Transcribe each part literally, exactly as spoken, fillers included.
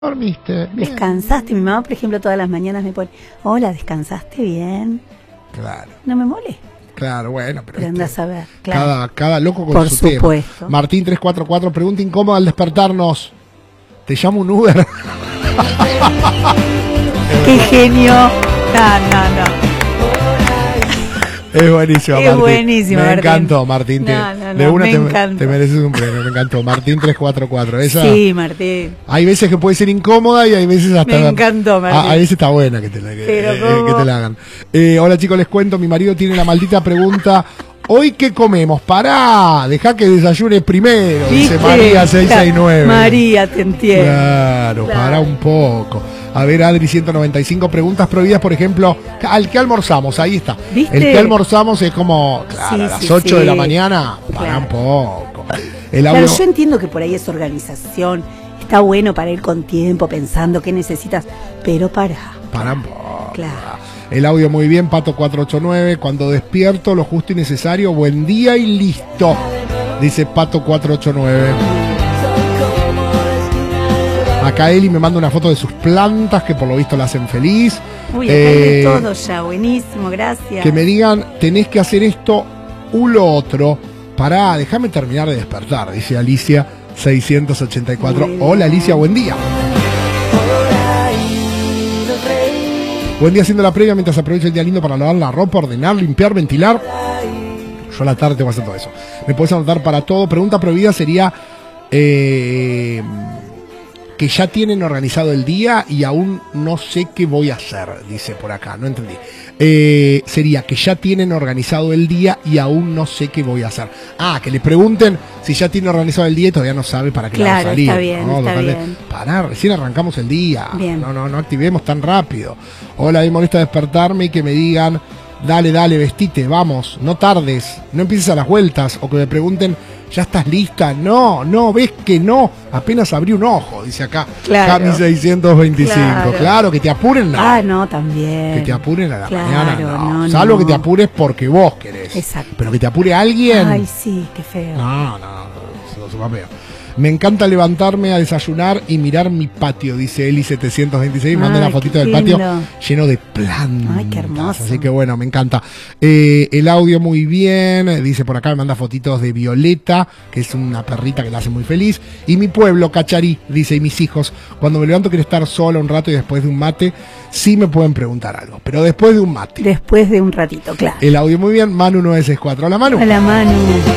dormiste? Bien. ¿Descansaste? Mi mamá, por ejemplo, todas las mañanas me pone, hola, ¿descansaste bien? Claro. No me molesta. Claro, bueno, pero, Pero este, andás a ver, claro. cada, cada loco con Por su supuesto. tema. Martín tres cuatro cuatro, pregunta incómoda al despertarnos. ¿Te llamo un Uber? ¡Qué genio! No, no, no. Es buenísimo, Es Martín. buenísimo, Me Martín. encantó, Martín. Te, No, no, no, de una me te, encanta. te mereces un premio, me encantó. Martín tres cuatro cuatro. Esa, Sí, Martín. hay veces que puede ser incómoda y hay veces hasta... Me encantó, Martín. A, a veces está buena que te la, que, Pero eh, ¿cómo? que te la hagan. Eh, hola chicos, les cuento, mi marido tiene la maldita pregunta. ¿Hoy qué comemos? Pará, dejá que desayune primero, dice ¿Viste? María seiscientos sesenta y nueve. María, te entiendo. Claro, Claro. pará un poco. A ver, Adri ciento noventa y cinco, preguntas prohibidas, por ejemplo, ¿al qué almorzamos? Ahí está. ¿Viste? El que almorzamos es como, claro, Sí, a las sí, ocho de sí. la mañana, pará Claro. un poco. El Claro, audio... yo entiendo que por ahí es organización, está bueno para ir con tiempo, pensando qué necesitas, pero para. Pará un poco. Claro. El audio muy bien, Pato cuatro ocho nueve, cuando despierto lo justo y necesario, buen día y listo, dice Pato cuatro ocho nueve. Acá Eli me manda una foto de sus plantas que por lo visto la hacen feliz. Uy, acá hay de Eh, todo ya, buenísimo, gracias. Que me digan, tenés que hacer esto u lo otro. Pará, déjame terminar de despertar, dice Alicia seiscientos ochenta y cuatro. Muy bien. Hola Alicia, buen día. Buen día haciendo la previa mientras aprovecho el día lindo para lavar la ropa, ordenar, limpiar, ventilar. Yo a la tarde tengo que hacer todo eso. Me puedes anotar para todo. Pregunta prohibida sería eh, que ya tienen organizado el día y aún no sé qué voy a hacer, dice por acá, no entendí. Eh, sería que ya tienen organizado el día y aún no sé qué voy a hacer. Ah, que le pregunten si ya tiene organizado el día y todavía no sabe para qué le va a Claro, salir. está bien, ¿no? está Totalmente. bien. Pará, recién arrancamos el día. Bien. No, no, no activemos tan rápido. Hola, me molesta despertarme y que me digan, dale, dale, vestite, vamos, no tardes, no empieces a las vueltas, o que me pregunten, ¿ya estás lista? No, no, ves que no, apenas abrí un ojo, dice acá, Claro. Cami seiscientos veinticinco. Claro. Claro. que te apuren, no. Ah, no, también. Que te apuren a la Claro, mañana, no. no, Salvo no. que te apures porque vos querés. Exacto. Pero que te apure alguien. Ay, sí, qué feo. No, no, no, eso va peor. Me encanta levantarme a desayunar y mirar mi patio, dice Eli setecientos veintiséis. Manda Ay, una fotito qué del patio lindo. lleno de plantas. Ay, qué hermoso. Así que bueno, me encanta. Eh, el audio muy bien, dice por acá, me manda fotitos de Violeta, que es una perrita que la hace muy feliz. Y mi pueblo, Cacharí, dice, y mis hijos, cuando me levanto quiero estar sola un rato y después de un mate, sí me pueden preguntar algo, pero después de un mate. Después de un ratito, claro. El audio muy bien, Manu nueve seis cuatro. Hola Manu. Hola, Manu.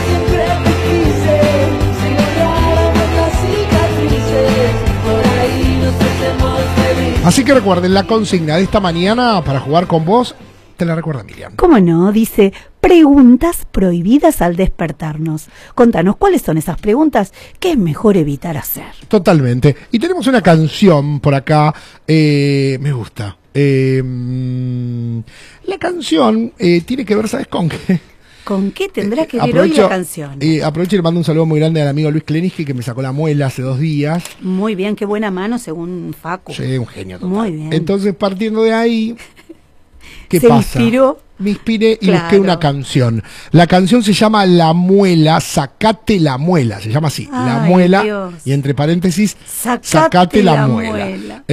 Así que recuerden, la consigna de esta mañana para jugar con vos, te la recuerda Miriam. ¿Cómo no? Dice, preguntas prohibidas al despertarnos. Contanos, ¿cuáles son esas preguntas que es mejor evitar hacer? Totalmente. Y tenemos una canción por acá, eh, me gusta. Eh, mm, la canción eh, tiene que ver, ¿sabes con qué? ¿Con qué tendrá que ver Aprovecho, hoy la canción? eh, aprovecho y le mando un saludo muy grande al amigo Luis Kleniski, que me sacó la muela hace dos días. Muy bien, qué buena mano según Facu. Sí, un genio total. Muy bien. Entonces, partiendo de ahí, ¿qué Se pasa? inspiró. Me inspiré y Claro. busqué una canción. La canción se llama La Muela, Sacate la Muela, se llama así, La Ay, Muela, Dios. y entre paréntesis, Sacate Sacate la, la Muela. muela.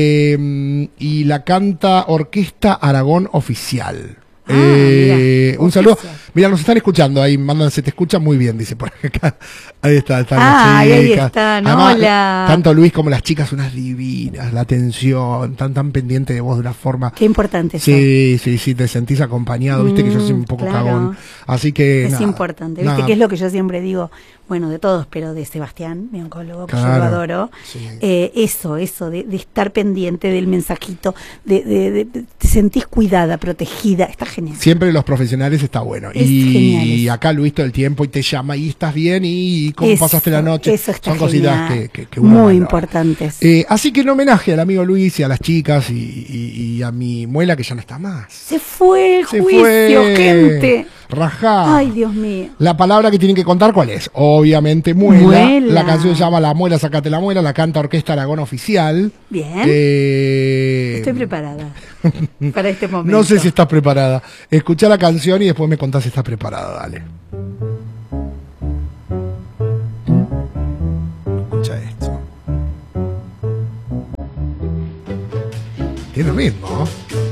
Eh, y la canta Orquesta Aragón Oficial. Ah, Eh, mira, un saludo. oficial. Mira, nos están escuchando ahí, mandan, se te escucha muy bien, dice por acá. Ahí está, están Ah, las ahí chicas. están, Además, hola. tanto Luis como las chicas, unas divinas, la atención, tan tan pendiente de vos de una forma. Qué importante eso. Sí, sí, sí, te sentís acompañado, viste que yo soy un poco Mm, claro. cagón. Así que Es nada, importante, ¿viste? nada. Que es lo que yo siempre digo, bueno, de todos, pero de Sebastián, mi oncólogo, que yo Claro, lo adoro. sí. Eh, eso, eso, de, de estar pendiente del mensajito, de, de, de- de- te sentís cuidada, protegida, está genial. Siempre los profesionales está bueno. Es y genial eso. acá Luis todo el tiempo y te llama y estás bien y cómo Eso, pasaste la noche. eso está Son cositas genial. que, que, que uno Muy valora. importantes. Eh, así que en homenaje al amigo Luis y a las chicas y, y- y a mi muela que ya no está más. Se fue el Se juicio, fue. gente. Rajá. Ay, Dios mío. La palabra que tienen que contar, ¿cuál es? Obviamente, muela. Muela. La canción se llama La Muela, Sacate la Muela, la canta Orquesta Aragón Oficial. Bien. Eh, Estoy preparada para este momento. No sé si estás preparada. Escuchá la canción y después me contás si estás preparada, dale. Escucha esto. Tiene ritmo.